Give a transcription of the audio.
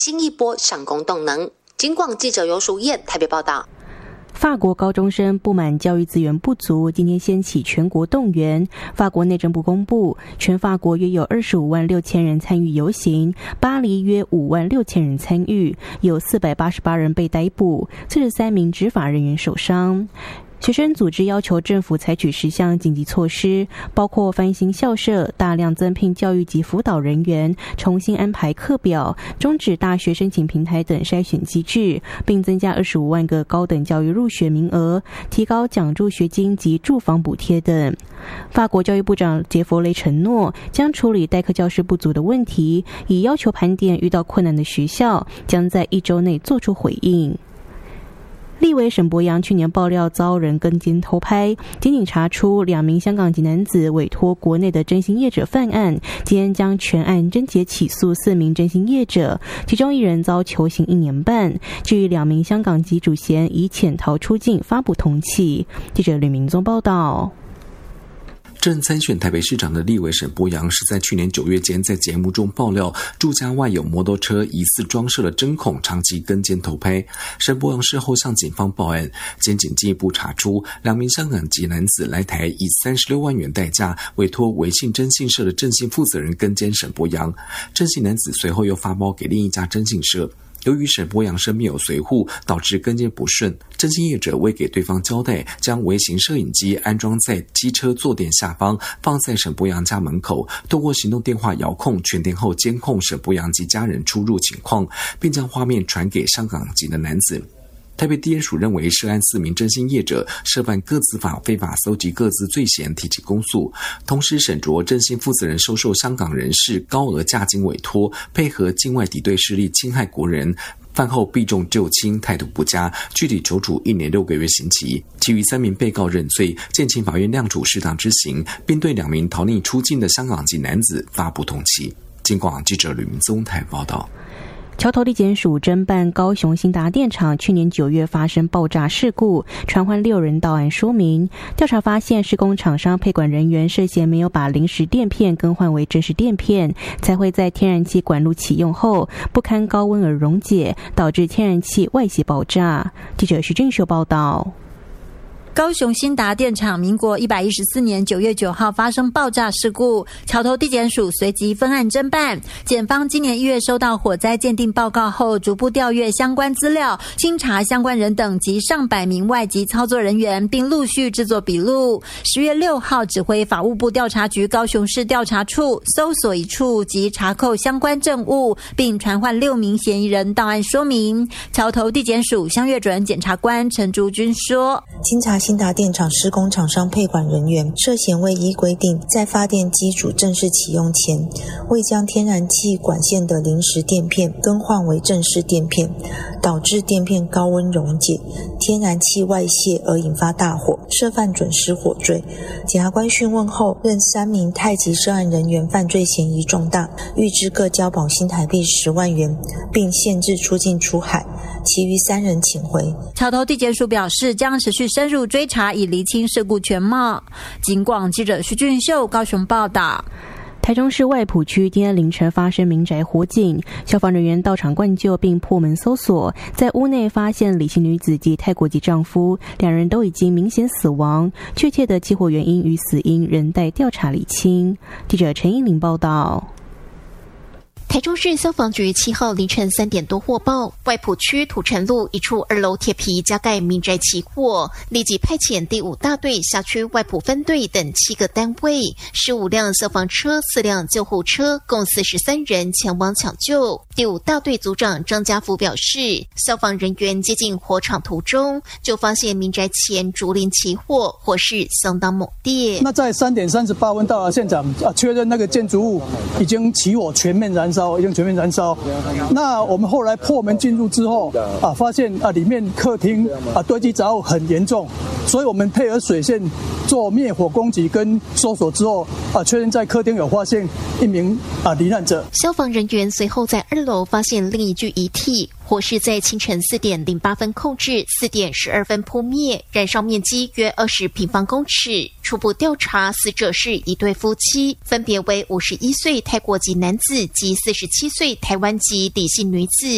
新一波上工动能。警广记者尤淑燕台北报道。 法国高中生不满教育资源不足，今天掀起全国动员。法国内政部公布，全法国约有25万6千人参与游行，巴黎约5万6千人参与，有488人被逮捕，43名执法人员受伤。学生组织要求政府采取10项紧急措施，包括翻新校舍、大量增聘教育及辅导人员、重新安排课表、终止大学申请平台等筛选机制，并增加25万个高等教育入学名额，提高奖助学金及住房补贴等。法国教育部长杰佛雷承诺将处理代课教师不足的问题，以要求盘点遇到困难的学校，将在1周内做出回应。立委沈伯洋去年爆料遭人跟监偷拍，检警查出2名香港籍男子委托国内的征信业者犯案，今天将全案侦结起诉4名征信业者，其中1人遭囚刑1年半。至于2名香港籍主嫌以潜逃出境发布通缉。记者吕明宗报道。 正参选台北市长的立委沈伯洋是在去年9月间在节目中爆料，住家外有摩托车疑似装设了针孔，长期跟监偷拍。沈伯洋事后向警方报案，检警进一步查出2名香港籍男子来台以36万元代价委托微信征信社的征信负责人跟监沈伯洋，征信男子随后又发包给另一家征信社。由于沈伯洋身边有随扈，导致跟监不顺，征信业者未给对方交代，将微型摄影机安装在机车坐垫下方，放在沈伯洋家门口，透过行动电话遥控全天候监控沈伯洋及家人出入情况，并将画面传给香港籍的男子。台北地检署认为涉案4名征信业者涉犯个资法非法搜集个资罪嫌，提起公诉。同时审酌征信负责人收受香港人士高额价金委托，配合境外敌对势力侵害国人，犯后避重就轻，态度不佳，具体求处1年6个月刑期。其余3名被告认罪，建请法院量处适当之刑，并对2名逃匿出境的香港籍男子发布通缉。警广记者吕明宗台报道。 桥头地检署侦办高雄兴达电厂去年9月发生爆炸事故，传唤6人到案说明。调查发现，施工厂商配管人员涉嫌没有把临时垫片更换为正式垫片，才会在天然气管路启用后不堪高温而溶解，导致天然气外泄爆炸。记者徐俊秀报道。 高雄兴达电厂民国114年9月9号发生爆炸事故，桥头地检署随即分案侦办。检方今年1月收到火灾鉴定报告后，逐步调阅相关资料，清查相关人等及上百名外籍操作人员，并陆续制作笔录。10月6号，指挥法务部调查局高雄市调查处搜索一处及查扣相关证物，并传唤6名嫌疑人到案说明。桥头地检署乡岳主任检察官陈竹君说， 清查兴达电厂施工厂商配管人员涉嫌未依规定，在发电机组正式启用前，未将天然气管线的临时垫片更换为正式垫片，导致垫片高温溶解，天然气外泄而引发大火，涉犯准施火罪。检察官讯问后，认3名太极涉案人员犯罪嫌疑重大，预支各交保新台币10万元，并限制出境出海，其余3人请回。 桥头地检署表示，将持续深入追查，以厘清事故全貌。警广记者徐俊秀高雄报道。 台中市外埔区今天凌晨发生民宅火警，消防人员到场灌救并破门搜索，在屋内发现李姓女子及泰国籍丈夫，2人都已经明显死亡，确切的起火原因与死因仍待调查厘清。记者陈依玲报道。 台中市消防局7号凌晨3点多获报，外埔区土城路一处2楼铁皮加盖民宅起火，立即派遣第5大队辖区外埔分队等7个单位，15辆消防车、4辆救护车，共43人前往抢救。第5大队组长张家福表示，消防人员接近火场途中，就发现民宅前竹林起火，火势相当猛烈。 那在3点38分到了现场，确认那个建筑物已经起火，全面燃烧。那我们后来破门进入之后发现里面客厅堆积杂物很严重，所以我们配合水线做灭火攻击跟搜索之后确认在客厅有发现1名罹难者。 消防人员随后在2楼发现另一具遗体，火势在清晨4点08分控制，4点12分扑灭，燃烧面积约20平方公尺。初步调查，死者是一对夫妻，分别为51岁泰国籍男子及47岁台湾籍李姓女子。